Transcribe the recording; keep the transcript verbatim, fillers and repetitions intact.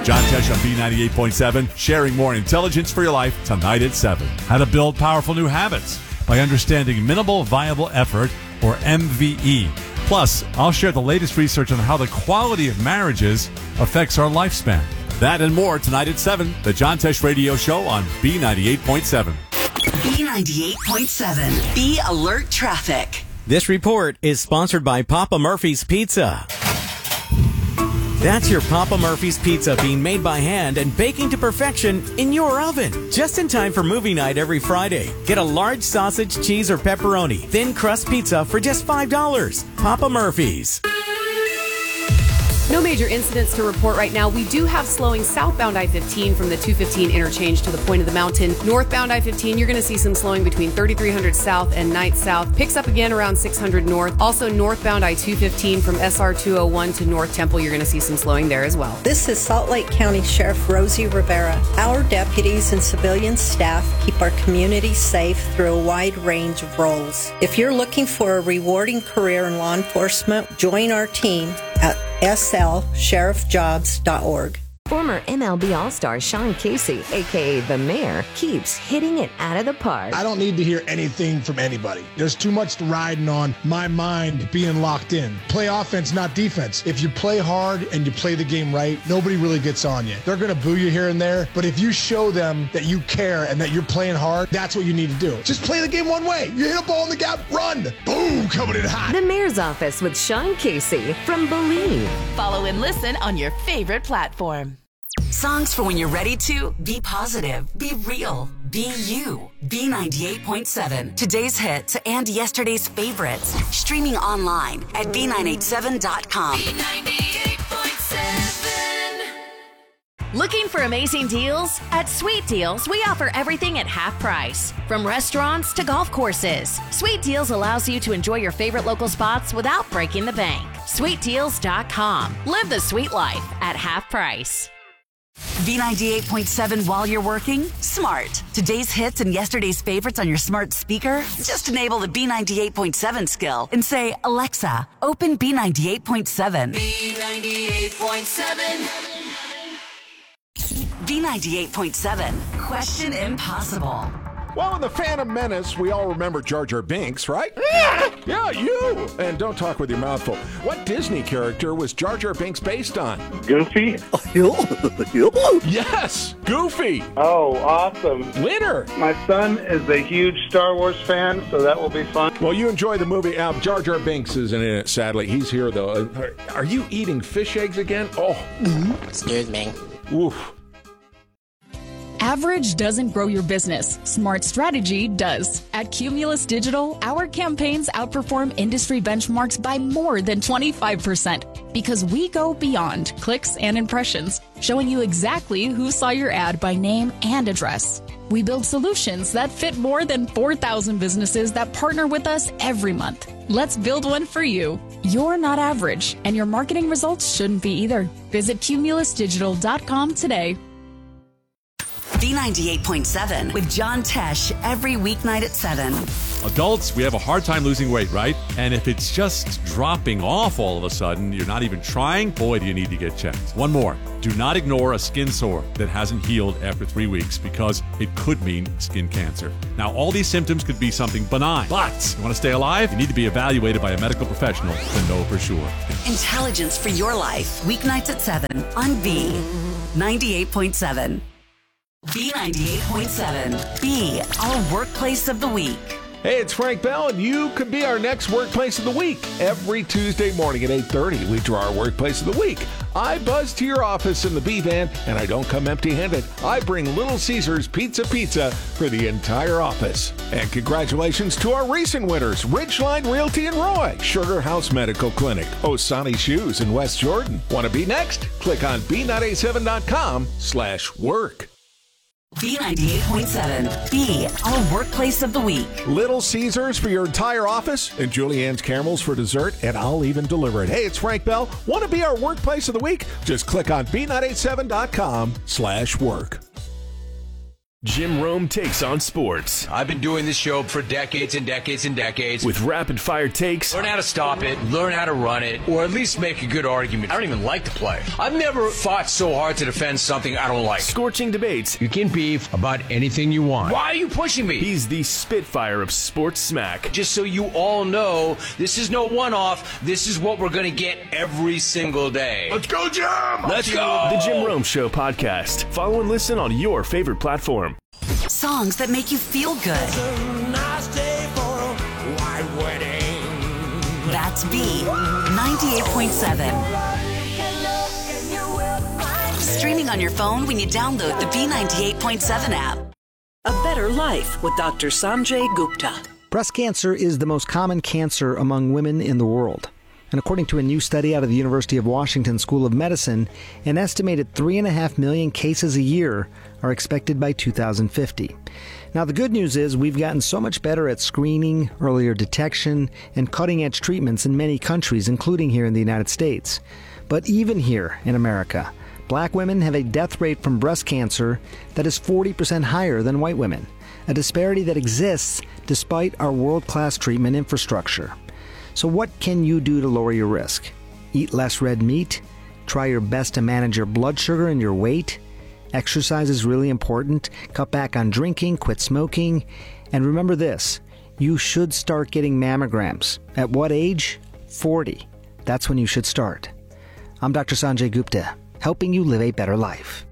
John Tesh on B ninety-eight point seven, sharing more intelligence for your life tonight at seven. How to build powerful new habits by understanding minimal viable effort, or M V E. Plus, I'll share the latest research on how the quality of marriages affects our lifespan. That and more tonight at seven, the John Tesh Radio Show on B ninety-eight point seven. B ninety-eight point seven. Be alert traffic. This report is sponsored by Papa Murphy's Pizza. That's your Papa Murphy's Pizza being made by hand and baking to perfection in your oven. Just in time for movie night every Friday. Get a large sausage, cheese, or pepperoni, thin crust pizza for just five dollars. Papa Murphy's. No major incidents to report right now. We do have slowing southbound I fifteen from the two fifteen interchange to the point of the mountain. Northbound I fifteen, you're going to see some slowing between thirty-three hundred south and Ninth south. Picks up again around six hundred north. Also northbound I two fifteen from S R two oh one to North Temple, you're going to see some slowing there as well. This is Salt Lake County Sheriff Rosie Rivera. Our deputies and civilian staff keep our community safe through a wide range of roles. If you're looking for a rewarding career in law enforcement, join our team at S L sheriff jobs dot org. Former M L B All-Star Sean Casey, a k a. The Mayor, keeps hitting it out of the park. I don't need to hear anything from anybody. There's too much riding on my mind being locked in. Play offense, not defense. If you play hard and you play the game right, nobody really gets on you. They're going to boo you here and there, but if you show them that you care and that you're playing hard, that's what you need to do. Just play the game one way. You hit a ball in the gap, run. Boom, coming in hot. The Mayor's Office with Sean Casey from Believe. Follow and listen on your favorite platform. Songs for when you're ready to be positive, be real, be you. B ninety-eight point seven. Today's hits and yesterday's favorites. Streaming online at B nine eighty-seven dot com. B ninety-eight point seven. Looking for amazing deals? At Sweet Deals, we offer everything at half price. From restaurants to golf courses. Sweet Deals allows you to enjoy your favorite local spots without breaking the bank. sweet deals dot com. Live the sweet life at half price. B ninety-eight point seven while you're working? Smart. Today's hits and yesterday's favorites on your smart speaker? Just enable the B ninety-eight point seven skill and say, Alexa, open B ninety-eight point seven. B ninety-eight point seven. B ninety-eight point seven. Question Impossible. Well, in The Phantom Menace, we all remember Jar Jar Binks, right? Yeah, yeah, you! And don't talk with your mouth full. What Disney character was Jar Jar Binks based on? Goofy? Yes, Goofy! Oh, awesome. Winner! My son is a huge Star Wars fan, so that will be fun. Well, you enjoy the movie. Uh, Jar Jar Binks isn't in it, sadly. He's here, though. Uh, are you eating fish eggs again? Oh. Excuse me. Oof. Average doesn't grow your business. Smart strategy does. At Cumulus Digital, our campaigns outperform industry benchmarks by more than twenty-five percent because we go beyond clicks and impressions, showing you exactly who saw your ad by name and address. We build solutions that fit more than four thousand businesses that partner with us every month. Let's build one for you. You're not average, and your marketing results shouldn't be either. Visit cumulus digital dot com today. B ninety-eight point seven with John Tesh every weeknight at seven. Adults, we have a hard time losing weight, right? And if it's just dropping off all of a sudden, you're not even trying, boy, do you need to get checked. One more. Do not ignore a skin sore that hasn't healed after three weeks because it could mean skin cancer. Now, all these symptoms could be something benign, but you want to stay alive? You need to be evaluated by a medical professional to know for sure. Intelligence for your life. Weeknights at seven on B ninety-eight point seven. B ninety-eight point seven. Be our workplace of the week. Hey, it's Frank Bell, and you could be our next Workplace of the Week. Every Tuesday morning at eight thirty, we draw our Workplace of the Week. I buzz to your office in the B-Van, and I don't come empty-handed. I bring Little Caesars Pizza Pizza for the entire office. And congratulations to our recent winners, Ridgeline Realty and Roy, Sugar House Medical Clinic, Osani Shoes in West Jordan. Want to be next? Click on B nine eighty-seven dot com slash work. B ninety-eight point seven. Be our workplace of the week. Little Caesars for your entire office, and Julianne's Caramels for dessert, and I'll even deliver it. Hey, it's Frank Bell. Want to be our workplace of the week? Just click on B nine eighty-seven dot com slash work. Jim Rome takes on sports. I've been doing this show for decades and decades and decades. With rapid-fire takes. Learn how to stop it, learn how to run it, or at least make a good argument. I don't even like to play. I've never fought so hard to defend something I don't like. Scorching debates. You can beef about anything you want. Why are you pushing me? He's the Spitfire of sports smack. Just so you all know, this is no one-off. This is what we're going to get every single day. Let's go, Jim! Let's go! The Jim Rome Show podcast. Follow and listen on your favorite platform. Songs that make you feel good. It's a nice day for a white wedding. That's B ninety-eight point seven. Streaming on your phone when you download the B ninety-eight point seven app. A Better Life with Doctor Sanjay Gupta. Breast cancer is the most common cancer among women in the world. And according to a new study out of the University of Washington School of Medicine, an estimated three and a half million cases a year are expected by two thousand fifty. Now, the good news is we've gotten so much better at screening, earlier detection, and cutting-edge treatments in many countries, including here in the United States. But even here in America, black women have a death rate from breast cancer that is forty percent higher than white women, a disparity that exists despite our world-class treatment infrastructure. So what can you do to lower your risk? Eat less red meat? Try your best to manage your blood sugar and your weight? Exercise is really important. Cut back on drinking, quit smoking. And remember this, you should start getting mammograms. At what age? forty. That's when you should start. I'm Doctor Sanjay Gupta, helping you live a better life.